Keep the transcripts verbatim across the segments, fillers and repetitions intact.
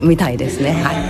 みたいですね。はい、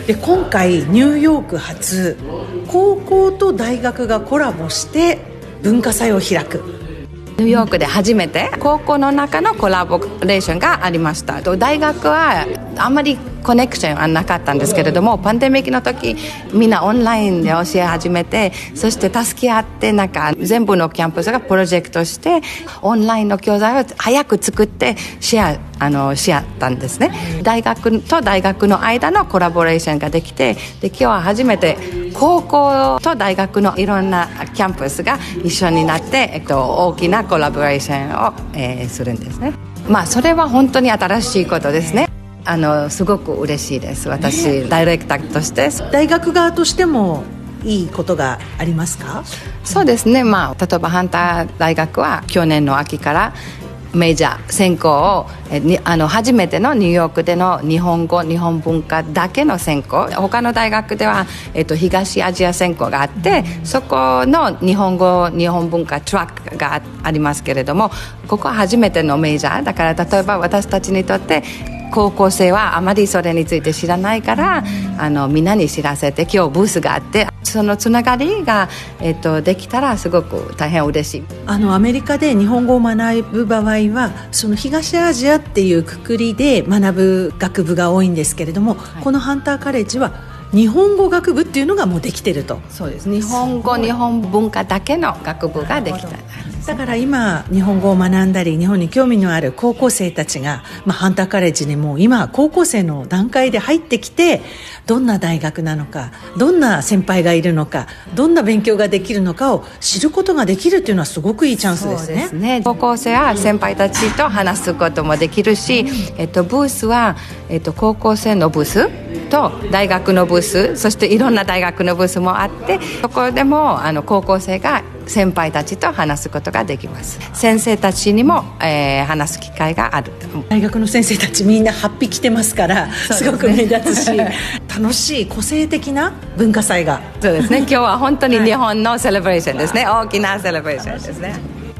で今回ニューヨーク初高校と大学がコラボして文化祭を開く。 ニューヨークで初めて高校の中のコラボレーションがありました。大学はあんまりコネクションはなかったんですけれども、パンデミックの時みんなオンラインで教え始めて、そして助け合ってなんか全部のキャンパスがプロジェクトしてオンラインの教材を早く作ってシェアあのし合ったんですね。大学と大学の間のコラボレーションができて、で今日は初めて高校と大学のいろんなキャンパスが一緒になって、えっと、大きなコラボレーションを、えー、するんですね。まあそれは本当に新しいことですね。あのすごく嬉しいです。私ダイレクターとして大学側としてもいいことがありますか？ そうですね、まあ、例えばハンター大学は去年の秋からメジャー専攻をえにあの初めてのニューヨークでの日本語日本文化だけの専攻、他の大学では、えっと、東アジア専攻があって、そこの日本語日本文化トラックが あ, ありますけれども、ここは初めてのメジャーだから、例えば私たちにとって高校生はあまりそれについて知らないから、あのみんなに知らせて、今日ブースがあってそのつながりが、えっと、できたらすごく大変嬉しい。 あのアメリカで日本語を学ぶ場合はその東アジアっていうくくりで学ぶ学部が多いんですけれども、はい、このハンターカレッジは日本語学部っていうのがもうできてると。 そうです、日本語日本文化だけの学部ができた。 だから今日本語を学んだり日本に興味のある高校生たちが、まあ、ハンターカレッジにもう今高校生の段階で入ってきて、どんな大学なのか、どんな先輩がいるのか、どんな勉強ができるのかを知ることができるっていうのはすごくいいチャンスですね。 そうですね、高校生は先輩たちと話すこともできるし、えっと、ブースは、えっと、高校生のブースと大学のブース、そしていろんな大学のブースもあって、そこでもあの高校生が先輩たちと話すことができます。先生たちにも、えー、話す機会がある。 大学の先生たちみんなハッピー着てますから、すごく目立つし楽しい個性的な文化祭が。 そうですね、今日は本当に日本のセレブレーションですね、はい、大きなセレブレーションですね。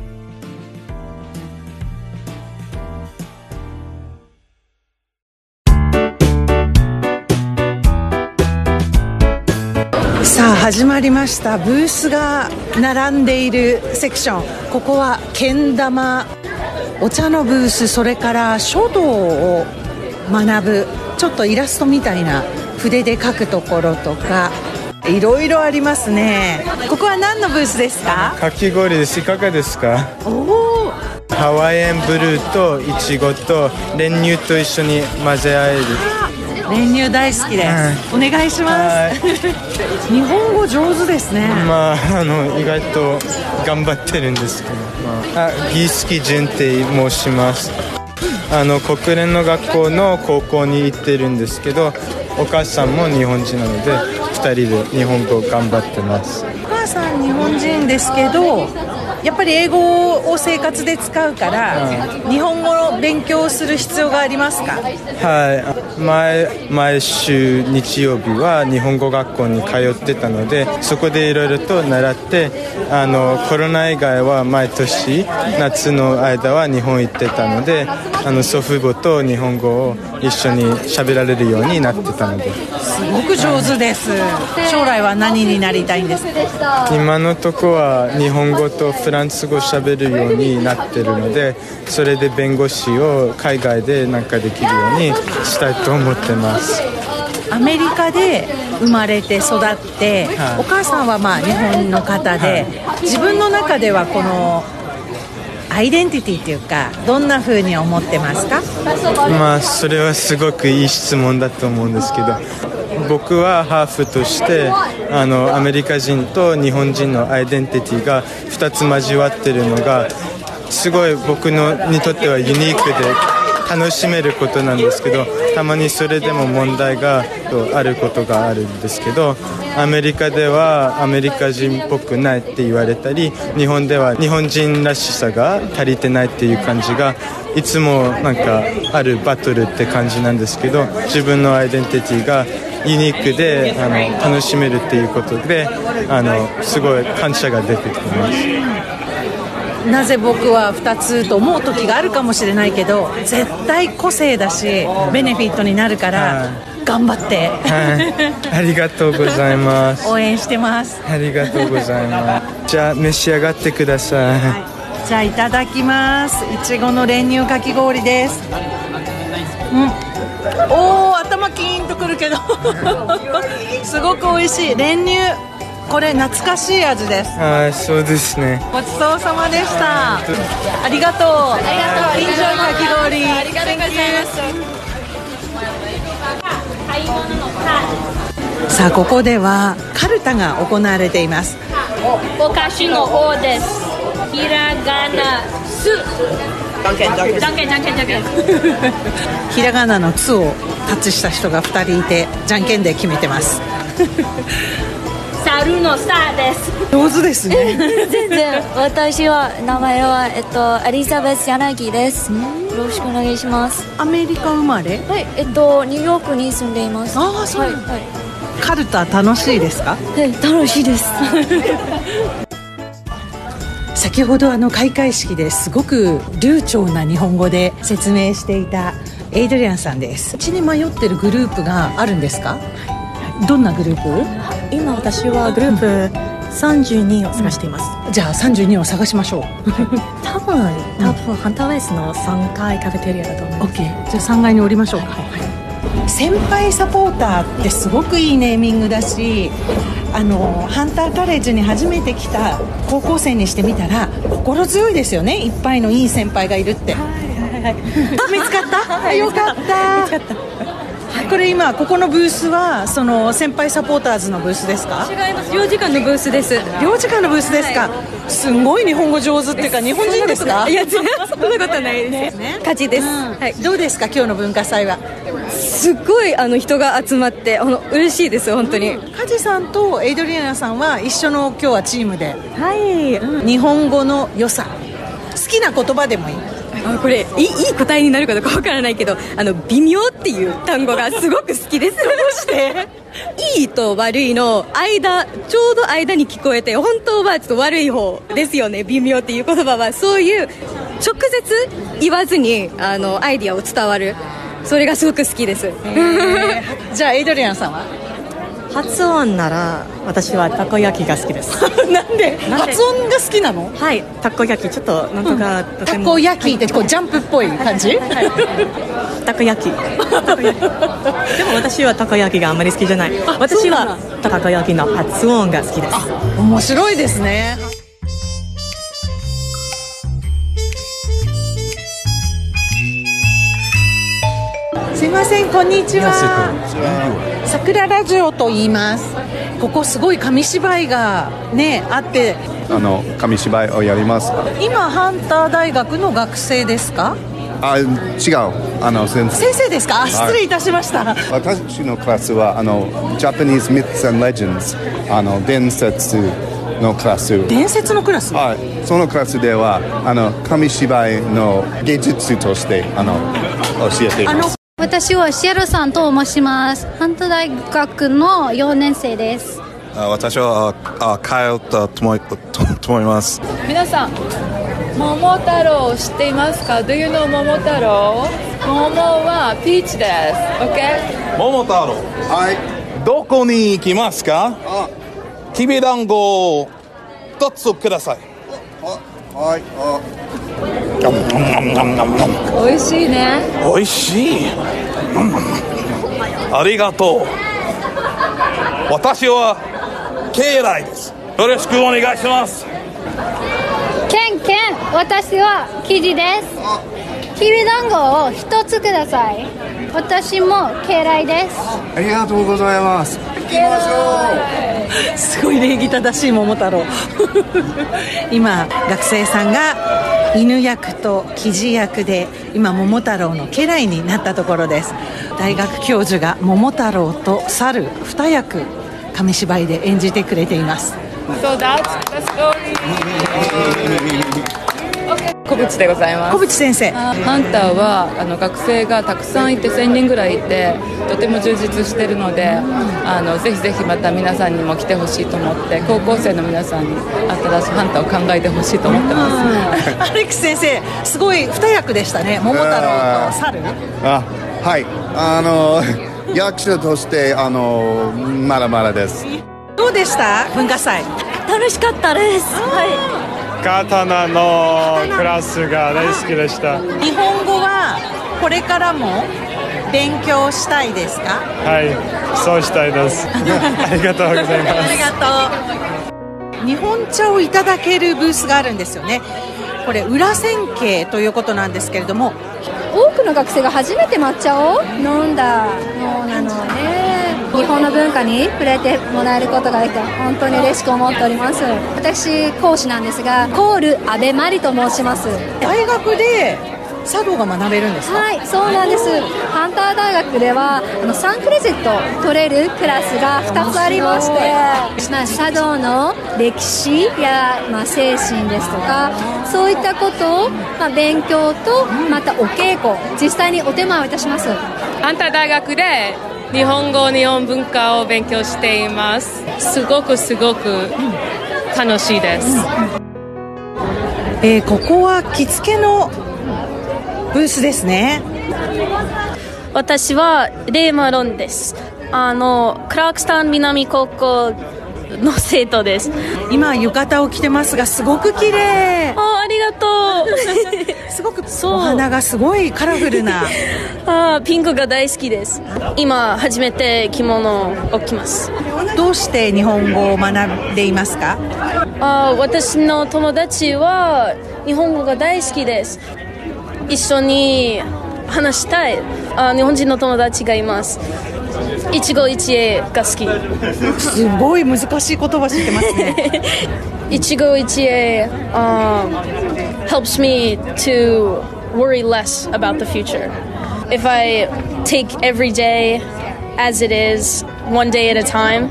さあ始まりました。ブースが並んでいるセクション、ここはけん玉、お茶のブース、それから書道を学ぶちょっとイラストみたいな筆で描くところとかいろいろありますね。ここは何のブースですか？ かき氷です。いかがですか？ おお、 ハワイアンブルーとイチゴと練乳と一緒に混ぜ合える。 練乳大好きです、うん、お願いします。日本語上手ですね。 まあ、あの意外と頑張ってるんですけど、まあ、あギースキジュンって申します。あの国連の学校の高校に行ってるんですけど、お母さんも日本人なのでふたりで日本語頑張ってます。 お母さん日本人ですけどやっぱり英語を生活で使うから、うん、日本語の勉強をする必要がありますか？ はい、毎, 毎週日曜日は日本語学校に通ってたので、そこでいろいろと習って、あのコロナ以外は毎年夏の間は日本行ってたので、あの祖父母と日本語を一緒に喋られるようになってたので。 すごく上手です。将来は何になりたいんですか？ 今のところは日本語とフランス語喋るようになってるので、それで弁護士を海外でなんかできるようにしたいと思ってます。 アメリカで生まれて育って、はい、お母さんはまあ日本の方で、はい、自分の中ではこのアイデンティティというかどんな風に思ってますか？ まあそれはすごくいい質問だと思うんですけど、僕はハーフとしてあのアメリカ人と日本人のアイデンティティがふたつ交わってるのがすごい僕のにとってはユニークで楽しめることなんですけど、たまにそれでも問題があることがあるんですけど、アメリカではアメリカ人っぽくないって言われたり、日本では日本人らしさが足りてないっていう感じがいつもなんかあるバトルって感じなんですけど、自分のアイデンティティがユニークであの楽しめるっていうことで、あのすごい感謝が出てきてます。 なぜ僕はふたつと思う時があるかもしれないけど、絶対個性だしベネフィットになるから、はい、頑張って、 はい、ありがとうございます応援してます。 ありがとうございますじゃあ召し上がってください、はい、 じゃあいただきます。いちごの練乳かき氷です。うん、おー、頭キーンとくるけどすごく美味しい練乳。これ懐かしい味です。 はい、そうですね。 ごちそうさまでした。ありがとう。ありがとう。以上かき氷。ありがとうございます。さあ、ここではカルタが行われています。 お菓子の方です。ひらがなす。じゃんけんじゃんけんじゃんけんじゃんけんじゃんけんひらがなのつをタッチした人がふたりいて、じゃんけんで決めてます猿のスターです。 上手ですね全然。私は名前は、えっと、エリザベス柳です。よろしくお願いします。 アメリカ生まれ？ はい、えっとニューヨークに住んでいます。 ああ、そう、はいはい、カルタ楽しいですか？ はい、楽しいです先ほどあの開会式ですごく流暢な日本語で説明していたエイドリアンさんです。うちに迷ってるグループがあるんですか？はい、どんなグループ？ 今私はグループさんじゅうにを探しています、 うん、じゃあさんじゅうにを探しましょう多分多分ハンターウェイスのさんがいカフェテリアだと思います。 OK、 じゃあさんがいに降りましょうか。はいはい、先輩サポーターってすごくいいネーミングだし、あのハンターカレッジに初めて来た高校生にしてみたら心強いですよね。いっぱいのいい先輩がいるって。はいはいはい見つかった、はい、よかった見つかった。これ今ここのブースはその先輩サポーターズのブースですか？ 違います、領事館のブースです。 領事館のブースですか、はい、すごい日本語上手っていうか日本人ですか？ いや全然そんなことないですね。勝ちです、うん、はい、 どうですか今日の文化祭は？ すっごいあの人が集まってあの嬉しいです本当に。 梶さんとエイドリアナさんは一緒の今日はチームで、 はい、うん、 日本語の良さ、好きな言葉でもいい。 あ、これいい、いい答えになるかどうかわからないけど、あの微妙っていう単語がすごく好きですどうしていいと悪いの間、ちょうど間に聞こえて、本当はちょっと悪い方ですよね。微妙っていう言葉はそういう直接言わずにあのアイディアを伝わる、それがすごく好きです。 じゃあエイドリアンさんは？ 発音なら私はたこ焼きが好きですなんで発音が好きなの？ はい、たこ焼きちょっとなんとか、うん、 たこ焼きってこうジャンプっぽい感じ？ たこ焼きでも私はたこ焼きがあんまり好きじゃない。私はたこ焼きの発音が好きです。 あ、面白いですね。すいません、こんにちは。桜ラジオと言います。ここすごい紙芝居がねあって、 あの紙芝居をやります。 今ハンター大学の学生ですか？ あ、違う、あの先生。 先生ですか？失礼いたしました。 私のクラスはあの Japanese Myths and Legends、 あの伝説のクラス。 伝説のクラス？ はい、そのクラスではあの紙芝居の芸術としてあの教えています。 私はシエルさんと申します。ハンター大学のよねん生です。 あ、私はあカエルととも思います。 皆さん、桃太郎を知っていますか？ Do you know 桃太郎？桃はピーチです。 OK？ 桃太郎、はい、どこに行きますか？あ、きびだんごを一つください。 あ、はい、あ、 おいしいね。 おいしい、ありがとう。私はケイライです。よろしくお願いします。 ケンケン、私はキジです。きびだんごを一つください。私もケイライです。 ありがとうございます。行きましょう。すごい礼儀正しい桃太郎今学生さんが犬役とキジ役で今桃太郎の家来になったところです。大学教授が桃太郎と猿二役紙芝居で演じてくれています。 So that's the story. Okay. 小渕でございます。 小渕先生、 ハンターはあの学生がたくさんいてせんにんぐらいいてとても充実しているので、あのぜひぜひまた皆さんにも来てほしいと思って高校生の皆さんに新しいハンターを考えてほしいと思ってます。 アレックス先生すごい二役でしたね。桃太郎と猿。 あ、はい、あの役者としてあのまだまだです。 どうでした文化祭？ 楽しかったです。はい。 刀のクラスが大好きでした。 日本語はこれからも勉強したいですか？ はい、そうしたいです。ありがとうございます。 ありがとう。日本茶をいただけるブースがあるんですよね。これ裏千家ということなんですけれども、 多くの学生が初めて抹茶を飲んだそうなのね。日本の文化に触れてもらえることができて本当に嬉しく思っております。私講師なんですが、コール安倍真理と申します。 大学で茶道が学べるんですか？ はい、そうなんです。ハンター大学ではあのさんクレジット取れるクラスがふたつありまして、まあ、茶道の歴史や、まあ、精神ですとかそういったことを、まあ、勉強とまたお稽古実際にお手間をいたします。 ハンター大学で日本語日本文化を勉強しています。すごくすごく楽しいです、 えー、ここは着付けのブースですね。 私はレイマロンです。あのクラークスタン南高校の生徒です。 今浴衣を着てますがすごく綺麗。 あ、ありがとう。 すごくお花がすごいカラフルなあ、ピンクが大好きです。今初めて着物を着ます。 どうして日本語を学んでいますか？ あ、私の友達は日本語が大好きです。一緒に話したいあ日本人の友達がいます。一期一会が好き。 すごい難しい言葉知ってますね。 一期一会、um, helps me to worry less about the future. If I take every day as it is, one day at a time,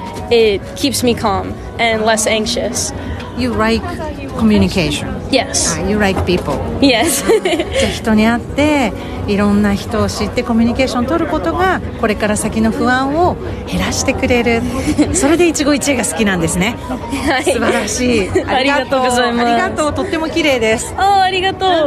it keeps me calm and less anxious. You like communication? Yes. You like people? Yes. じゃあ人に会っていろんな人を知ってコミュニケーションを取ることがこれから先の不安を減らしてくれる。それで一期一会が好きなんですね。はい、素晴らしい。 ありがとうございます。 ありがとう。とっても綺麗です。 あ、ありがとう。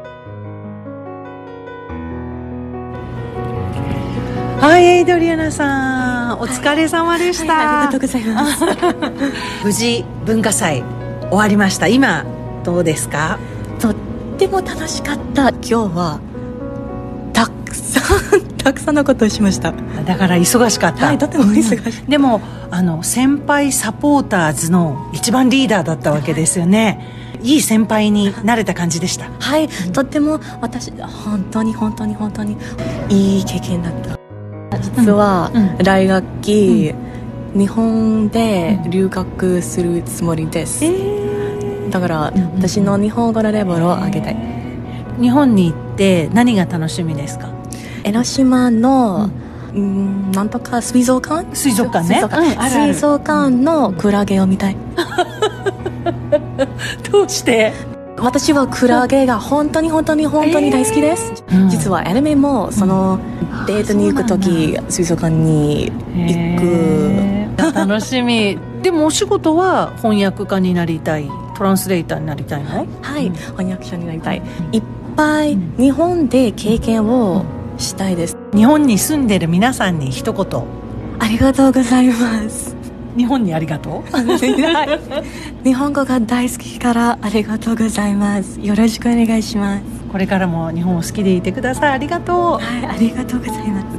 はい、エイドリアナさんお疲れ様でした、 はい、ありがとうございます。 無事文化祭終わりました。今どうですか？ とっても楽しかった。今日はたくさんたくさんのことをしました。 だから忙しかった。 はい、とても忙しい、 うん、でもあの先輩サポーターズの一番リーダーだったわけですよね。いい先輩になれた感じでした。 はい、うん、とっても私本当に本当に本当にいい経験だった。実は来学期、うん、日本で留学するつもりです、うん、だから、うん、私の日本語のレベルを上げたい。 日本に行って何が楽しみですか？ 江ノ島の、うん、なんとか水族館水族館ね、 水族館、うん、あるある水族館のクラゲを見たい。 どうして？ 私はクラゲが本当に本当に本当に大好きです、えー、実はアニメもそのデートに行くとき、うん、水族館に行く、 えー、楽しみ。でもお仕事は翻訳家になりたい、トランスレーターになりたいの？ はい、うん、翻訳者になりたい。いっぱい日本で経験をしたいです。 日本に住んでる皆さんに一言。 ありがとうございます。 日本にありがとう。 日本語が大好きからありがとうございます。よろしくお願いします。 これからも日本を好きでいてください。ありがとう。 はい、ありがとうございます。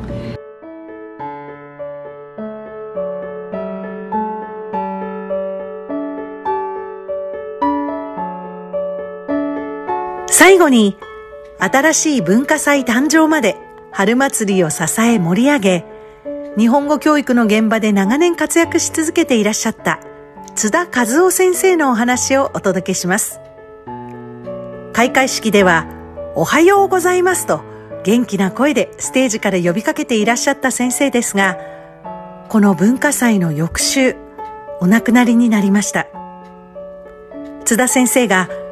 最後に新しい文化祭誕生まで春祭りを支え盛り上げ、日本語教育の現場で長年活躍し続けていらっしゃった津田和夫先生のお話をお届けします。開会式ではおはようございますと元気な声でステージから呼びかけていらっしゃった先生ですが、この文化祭の翌週お亡くなりになりました。津田先生が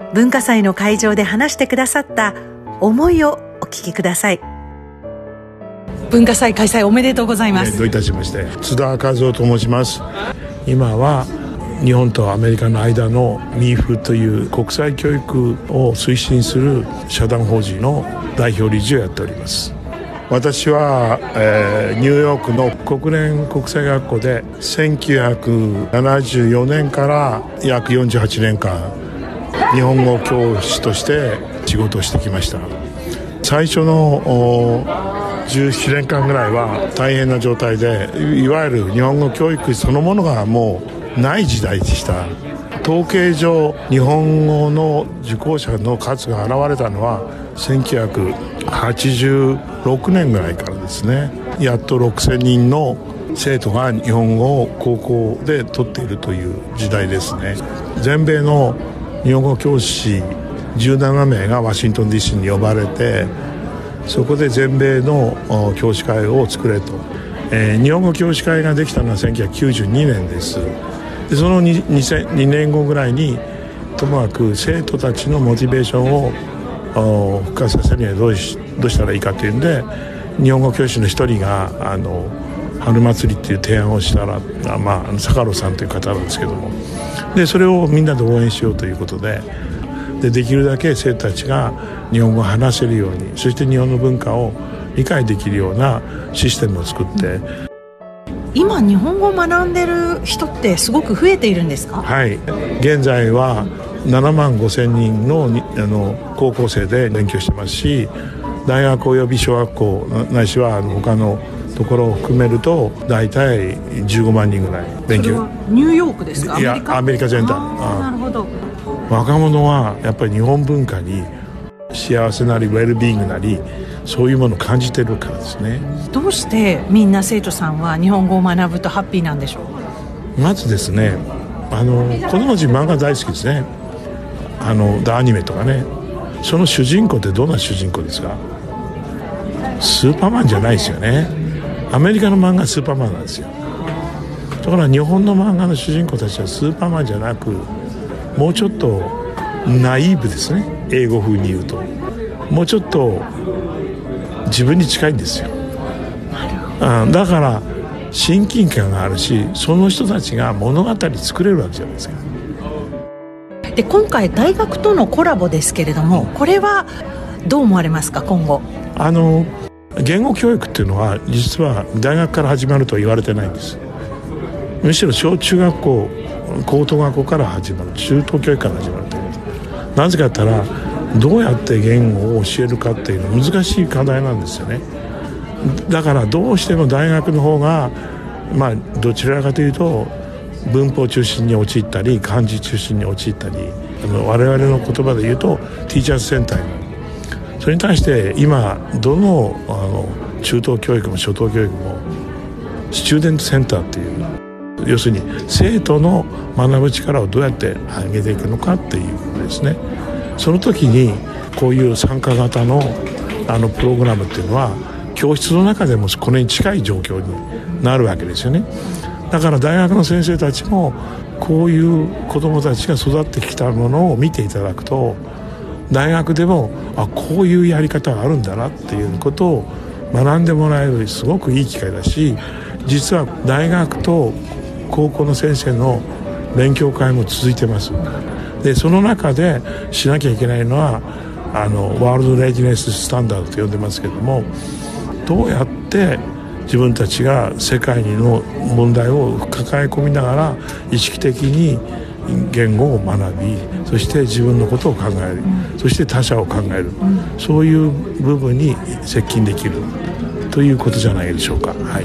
文化祭の会場で話してくださった思いをお聞きください。文化祭開催おめでとうございます。 どういたしまして。津田和夫と申します。今は日本とアメリカの間の ミーフ という国際教育を推進する社団法人の代表理事をやっております。私は、えー、ニューヨークの国連国際学校でせんきゅうひゃくななじゅうよねんから約よんじゅうはちねんかん日本語教師として仕事をしてきました。最初のじゅうななねんかんぐらいは大変な状態で、いわゆる日本語教育そのものがもうない時代でした。統計上日本語の受講者の数が現れたのはせんきゅうひゃくはちじゅうろくねんぐらいからですね。やっとろくせんにんの生徒が日本語を高校で取っているという時代ですね。全米の日本語教師じゅうななめいがワシントン ディーシー に呼ばれて、そこで全米の教師会を作れと、えー、日本語教師会ができたのはせんきゅうひゃくきゅうじゅうにねんです。でその 2, 2年後ぐらいにともかく生徒たちのモチベーションを復活させるにはどうし、どうしたらいいかというんで、日本語教師の一人があの春祭りっていう提案をしたら、まあ、坂野さんという方なんですけども、でそれをみんなで応援しようということで、でできるだけ生徒たちが日本語を話せるように、そして日本の文化を理解できるようなシステムを作って、 今日本語を学んでる人ってすごく増えているんですか？ はい、現在はななまんごせんにん の, あの高校生で勉強してますし、大学および小学校ないしはあの他のところを含めると大体じゅうごまんにんぐらい勉強。 それはニューヨークですか？ いや、アメリカ全体。 なるほど。 若者はやっぱり日本文化に幸せなりウェルビーイングなり、そういうものを感じてるからですね。 どうしてみんな生徒さんは日本語を学ぶとハッピーなんでしょう？ まずですね、あの子供たち漫画大好きですね。あのアニメとかね。その主人公ってどんな主人公ですか？スーパーマンじゃないですよね。アメリカの漫画はスーパーマンなんですよ。だから日本の漫画の主人公たちはスーパーマンじゃなく、もうちょっとナイーブですね。英語風に言うともうちょっと自分に近いんですよ。あ、だから親近感があるし、その人たちが物語作れるわけじゃないですか。 で今回大学とのコラボですけれども、これはどう思われますか？今後あの言語教育っていうのは実は大学から始まるとは言われてないんです。むしろ小中学校高等学校から始まる、中等教育から始まるという。なぜかと言ったら、どうやって言語を教えるかっていうのは難しい課題なんですよね。だからどうしても大学の方が、まあ、どちらかというと文法中心に陥ったり漢字中心に陥ったり、あの我々の言葉で言うとティーチャーズセンターになる。それに対して今どの、あの中等教育も初等教育もスチューデントセンターっていう、要するに生徒の学ぶ力をどうやって上げていくのかっていうことですね。その時にこういう参加型のあのプログラムっていうのは教室の中でもこれに近い状況になるわけですよね。だから大学の先生たちもこういう子どもたちが育ってきたものを見ていただくと、大学でもあこういうやり方があるんだなっていうことを学んでもらえるすごくいい機会だし、実は大学と高校の先生の勉強会も続いてます。でその中でしなきゃいけないのはあのワールドレジネススタンダードと呼んでますけども、どうやって自分たちが世界の問題を抱え込みながら意識的に言語を学び、そして自分のことを考える、うん、そして他者を考える、うん、そういう部分に接近できるということじゃないでしょうか。はい、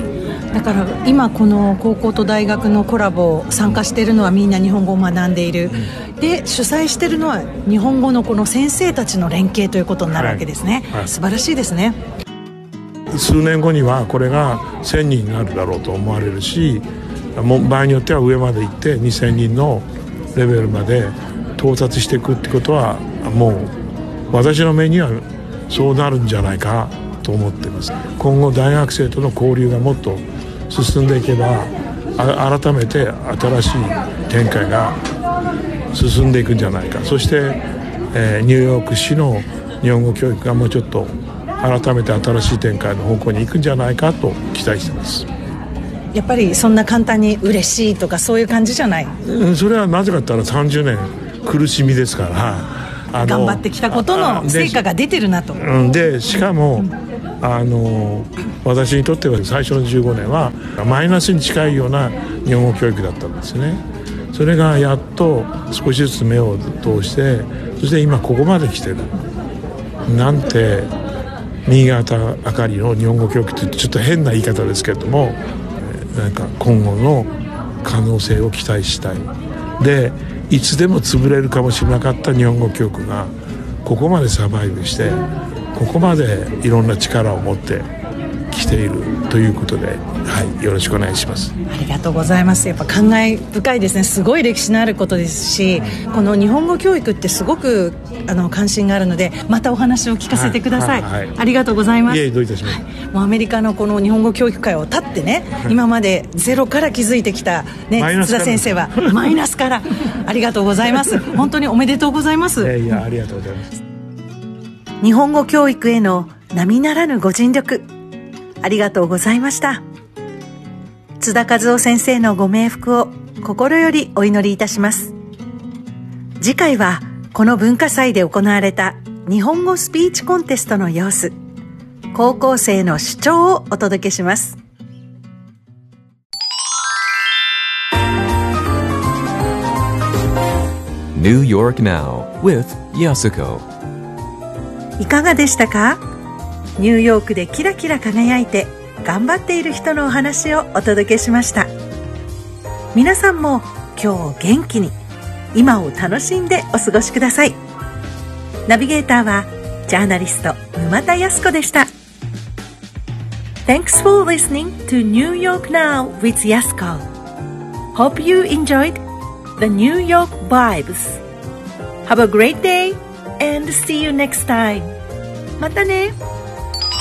だから今この高校と大学のコラボ参加しているのはみんな日本語を学んでいる、うん、で主催しているのは日本語のこの先生たちの連携ということになるわけですね。はいはい、素晴らしいですね。 数年後にはこれがせんにんになるだろうと思われるし、もう場合によっては上まで行ってにせんにんのレベルまで到達していくってことは、もう私の目にはそうなるんじゃないかと思っています。今後大学生との交流がもっと進んでいけば、改めて新しい展開が進んでいくんじゃないか。そしてえー、ニューヨーク市の日本語教育がもうちょっと改めて新しい展開の方向に行くんじゃないかと期待しています。 やっぱりそんな簡単に嬉しいとかそういう感じじゃない？ うん、それはなぜかって言ったらさんじゅうねん苦しみですから、 あの頑張ってきたことの成果が出てるなと。 で, でしかもあの私にとっては最初のじゅうごねんはマイナスに近いような日本語教育だったんですね。それがやっと少しずつ目を通して、そして今ここまで来てるなんて、新潟あかりの日本語教育ってちょっと変な言い方ですけれども、なんか今後の可能性を期待したい。でいつでも潰れるかもしれなかった日本語教育がここまでサバイブして、ここまでいろんな力を持ってきているということで、はい、よろしくお願いします。 ありがとうございます。やっぱ感慨深いですね。すごい歴史のあることですし、この日本語教育ってすごくあの関心があるので、またお話を聞かせてください。はいはいはい、ありがとうございます。 いえ、どういたしまして。はい、 もうアメリカのこの日本語教育界を立ってね、はい、今までゼロから築いてきた、ね、津田先生はマイナスからありがとうございます。本当におめでとうございます。 いやいや、ありがとうございます。 日本語教育への並ならぬご尽力ありがとうございました。津田和夫先生のご冥福を心よりお祈りいたします。次回はこの文化祭で行われた日本語スピーチコンテストの様子、高校生の主張をお届けします。 New York Now with Yasuko。 いかがでしたか？ニューヨークでキラキラ輝いて頑張っている人のお話をお届けしました。皆さんも今日元気に今を楽しんでお過ごしください。ナビゲーターはジャーナリスト沼田康子でした。 Thanks for listening to New York Now with Yasuko. Hope you enjoyed the New York vibes. Have a great day and see you next time. またね。